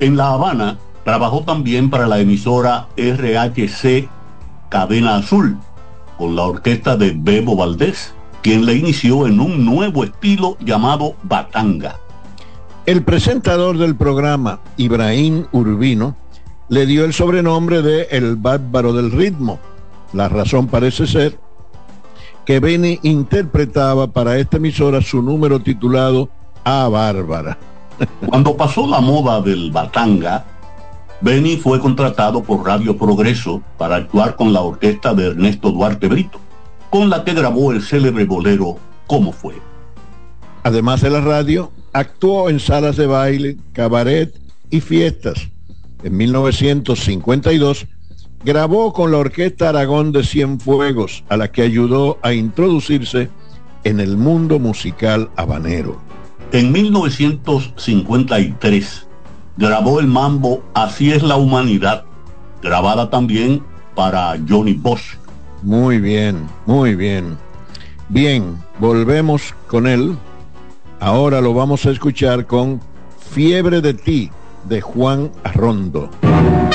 En La Habana trabajó también para la emisora RHC Cadena Azul, con la orquesta de Bebo Valdés, quien le inició en un nuevo estilo llamado batanga. El presentador del programa, Ibrahim Urbino, le dio el sobrenombre de El Bárbaro del Ritmo. La razón parece ser que Benny interpretaba para esta emisora su número titulado A Bárbara. Cuando pasó la moda del batanga, Benny fue contratado por Radio Progreso para actuar con la orquesta de Ernesto Duarte Brito, con la que grabó el célebre bolero ¿Cómo fue? Además de la radio, actuó en salas de baile, cabaret y fiestas. En 1952 grabó con la Orquesta Aragón de Cienfuegos, a la que ayudó a introducirse en el mundo musical habanero. En 1953 grabó el mambo Así es la humanidad, grabada también para Johnny Bosch. Muy bien, muy bien. Bien, volvemos con él. Ahora lo vamos a escuchar con Fiebre de ti, de Juan Arrondo.